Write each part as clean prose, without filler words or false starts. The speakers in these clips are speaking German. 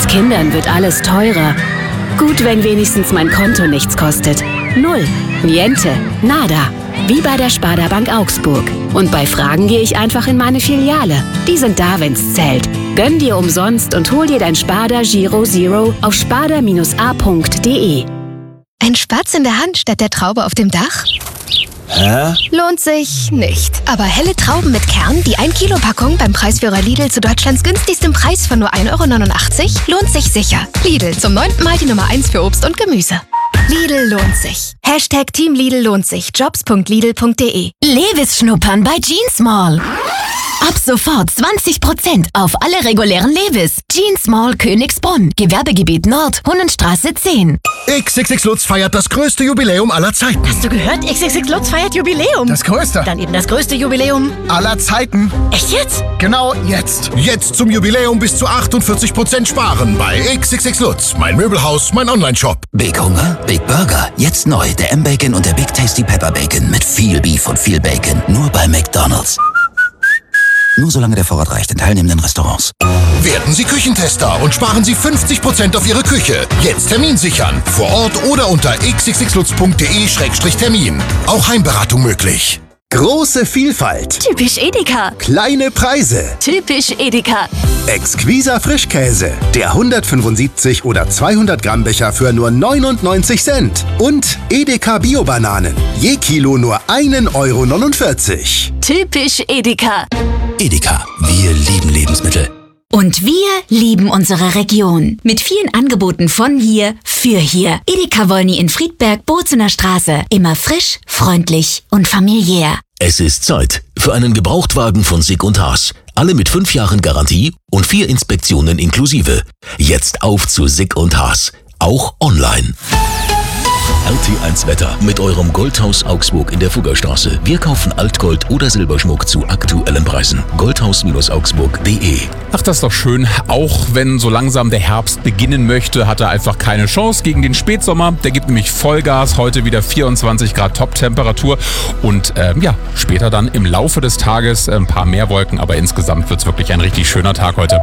Mit Kindern wird alles teurer. Gut, wenn wenigstens mein Konto nichts kostet. Null, niente, nada. Wie bei der Sparda Bank Augsburg. Und bei Fragen gehe ich einfach in meine Filiale. Die sind da, wenn's zählt. Gönn dir umsonst und hol dir dein Sparda Giro Zero auf sparda-a.de. Ein Spatz in der Hand statt der Traube auf dem Dach? Hä? Lohnt sich nicht. Aber helle Trauben mit Kern, die 1 Kilo Packung beim Preisführer Lidl zu Deutschlands günstigstem Preis von nur 1,89 € lohnt sich sicher. Lidl, zum 9. Mal die Nummer 1 für Obst und Gemüse. Lidl lohnt sich. Hashtag Team Lidl lohnt sich. Jobs.lidl.de. Levis schnuppern bei Jeans Mall. Ab sofort 20% auf alle regulären Levis. Jeans Mall Königsbrunn. Gewerbegebiet Nord, Hunnenstraße 10. XXX Lutz feiert das größte Jubiläum aller Zeiten. Hast du gehört? XXX Lutz feiert Jubiläum. Das größte. Dann eben das größte Jubiläum Aller Zeiten. Echt jetzt? Genau jetzt. Jetzt zum Jubiläum bis zu 48% sparen bei XXX Lutz. Mein Möbelhaus, mein Onlineshop. Big Hunger, Big Burger. Jetzt neu der M-Bacon und der Big Tasty Pepper Bacon mit viel Beef und viel Bacon. Nur bei McDonald's. Nur solange der Vorrat reicht in teilnehmenden Restaurants. Werden Sie Küchentester und sparen Sie 50% auf Ihre Küche. Jetzt Termin sichern. Vor Ort oder unter xxxlutz.de/termin. Auch Heimberatung möglich. Große Vielfalt. Typisch Edeka. Kleine Preise. Typisch Edeka. Exquiser Frischkäse. Der 175 oder 200 Gramm Becher für nur 99 Cent. Und Edeka Bio-Bananen. Je Kilo nur 1,49 €. Typisch Edeka. Edeka, wir lieben Lebensmittel. Und wir lieben unsere Region. Mit vielen Angeboten von hier für hier. Edeka Wolny in Friedberg, Bozener Straße. Immer frisch, freundlich und familiär. Es ist Zeit für einen Gebrauchtwagen von Sick & Haas. Alle mit 5 Jahren Garantie und 4 Inspektionen inklusive. Jetzt auf zu Sick & Haas. Auch online. RT1 Wetter mit eurem Goldhaus Augsburg in der Fuggerstraße. Wir kaufen Altgold oder Silberschmuck zu aktuellen Preisen. Goldhaus-augsburg.de. Ach, das ist doch schön. Auch wenn so langsam der Herbst beginnen möchte, hat er einfach keine Chance gegen den Spätsommer. Der gibt nämlich Vollgas. Heute wieder 24 Grad Top-Temperatur. Und später dann im Laufe des Tages ein paar mehr Wolken. Aber insgesamt wird es wirklich ein richtig schöner Tag heute.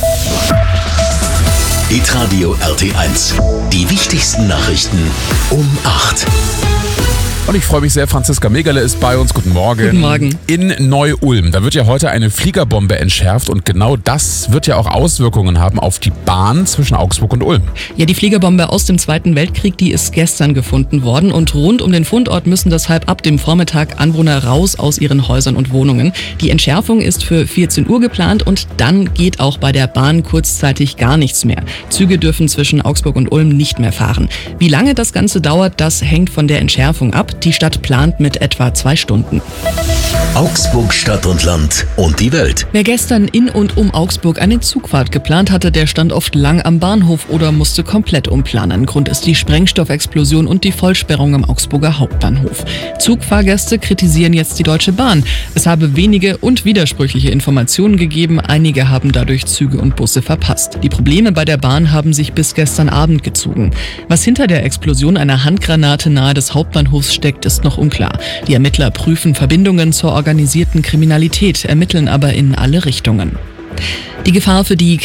Hitradio RT1. Die wichtigsten Nachrichten um 8. Und ich freue mich sehr, Franziska Megerle ist bei uns. Guten Morgen. Guten Morgen. In Neu-Ulm, da wird ja heute eine Fliegerbombe entschärft und genau das wird ja auch Auswirkungen haben auf die Bahn zwischen Augsburg und Ulm. Ja, die Fliegerbombe aus dem Zweiten Weltkrieg, die ist gestern gefunden worden und rund um den Fundort müssen deshalb ab dem Vormittag Anwohner raus aus ihren Häusern und Wohnungen. Die Entschärfung ist für 14 Uhr geplant und dann geht auch bei der Bahn kurzzeitig gar nichts mehr. Züge dürfen zwischen Augsburg und Ulm nicht mehr fahren. Wie lange das Ganze dauert, das hängt von der Entschärfung ab. Die Stadt plant mit etwa 2 Stunden. Augsburg, Stadt und Land und die Welt. Wer gestern in und um Augsburg eine Zugfahrt geplant hatte, der stand oft lang am Bahnhof oder musste komplett umplanen. Grund ist die Sprengstoffexplosion und die Vollsperrung am Augsburger Hauptbahnhof. Zugfahrgäste kritisieren jetzt die Deutsche Bahn. Es habe wenige und widersprüchliche Informationen gegeben. Einige haben dadurch Züge und Busse verpasst. Die Probleme bei der Bahn haben sich bis gestern Abend gezogen. Was hinter der Explosion einer Handgranate nahe des Hauptbahnhofs steckt, ist noch unklar. Die Ermittler prüfen Verbindungen zur organisierten Kriminalität, ermitteln aber in alle Richtungen. Die Gefahr für die